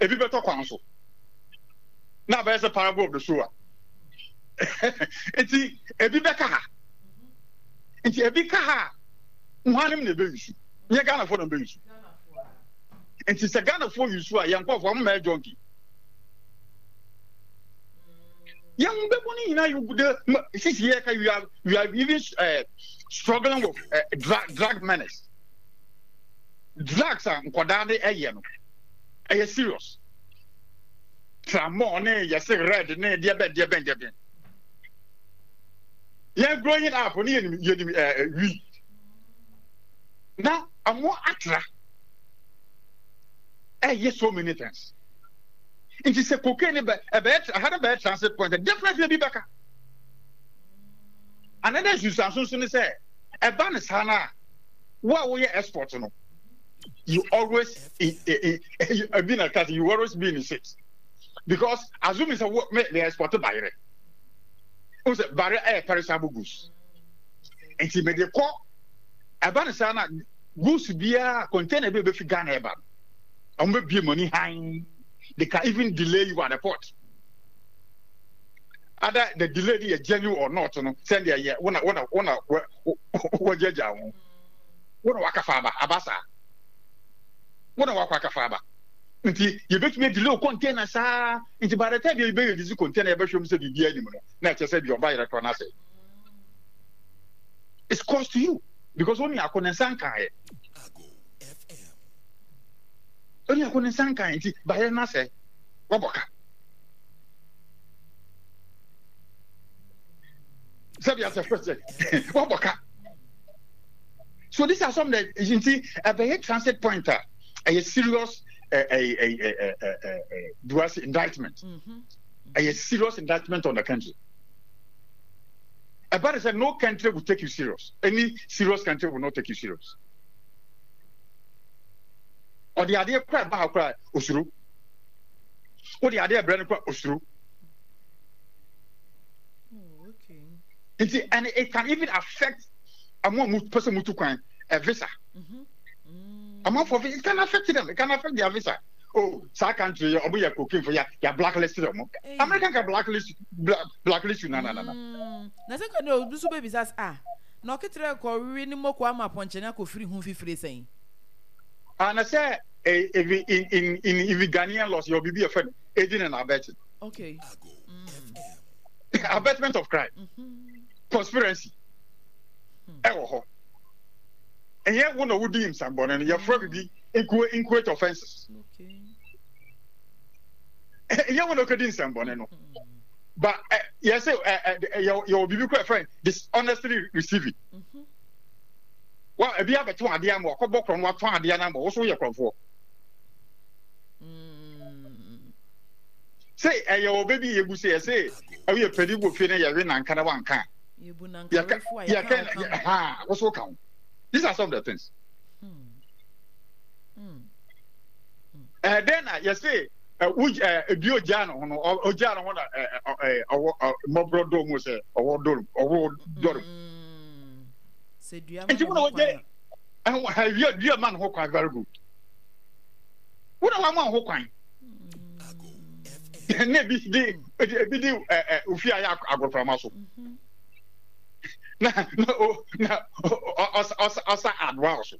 ebi beto kwan so na be say parable of the sower enti ebi beka ha enti ebi ka ha nhanim na be yusu nye Ghana for na be yusu enti se Ghana for yusu a yankofo am ma jonki young people you are even struggling with drug menace. Drugs are nkodade no. Are serious? Tramon yes red ne dia ben. You growing up on we. Now I'm more atra. Yes, so many things. It is a cocaine I had a bad transit point. Definitely be back. Another issue soon say a ban is hana. What will you export no? You always been a cat, you always be in six. Because assuming it's a work they exported by it. Was a barrier air perishable goods. And she made a call a ban is hana goose beer contain a baby Ghana ban. I'm be money high. They can even delay you at the port. Either the delay is genuine or not, send you here. What judge? What waka faba abasa? What waka faba? Until you bet me delay container, sir. Until by the time you buy this container, ever show me the idea. Not just said you buy it when I say it's cost to you because only I couldn't sanka. Only I couldn't sanka. By the say, Waboka. So these are some that you see a transit pointer, a serious indictment, a serious indictment on the country. About it said no country will take you serious. Any serious country will not take you serious. Or the idea cry about cry Usuru. Or the idea brand cry Usuru. And it can even affect a more person who took a visa. Among for it can affect them, it can affect their visa. Oh, some country, or we are cooking for your blacklisted. American can blacklist you. No. Nothing can know, do babies as no ketra ko really more kwama ponchena ko free home free saying. And I say, if Ghanaian laws, you'll be a friend, aiding and abetting. Okay. Abatement of crime. Conspiracy. And yet, one of them, somebody, and you're probably inquire offenses. Okay. You want to do somebody, no. But yes, your baby friend dishonestly receiving. Well, if you have a 2 idea more, come back from what 2 idea number, also you're from for. Say, your baby, you say, are we a pretty good feeling you're in and kind of one can? What's what count? These are some of the things. Then you say, which a Diojano or Jano, Mobro Domus or Dom or Dom. Said you have your man who very good. What am I who kind? Maybe Ufia Agro from us. No, also advance.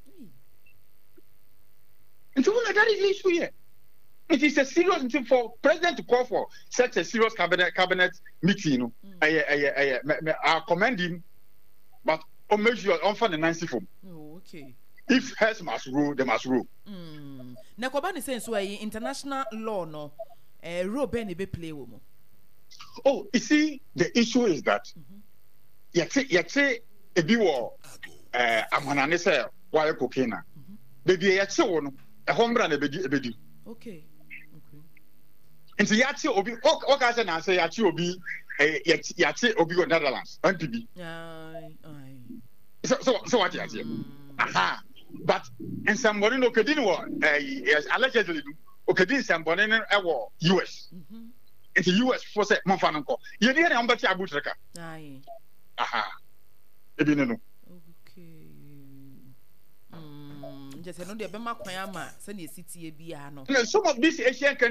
And so that is the issue here. It is a serious thing for president to call for such a serious cabinet meeting. I commend him, but on measure on finance form. Okay. If heads must rule, they must rule. Nakobani says so international law no role Benny be play woman. Oh, you see, the issue is that yet a biwa amanane say why cocaine. Baby yet one a home brand a bedi. Okay. And so yet obi okay say na say yet obi yet obi on Netherlands NPB. So what you say? Aha. But and somebody no kedin wo allegedly okedi somebody in US. It's the US for say monfa nko. You dey na mbati abutreka. Aye. Aha. Ebi no. Okay. Just no dey be makwan ama say na city e bia no. Some of these Asian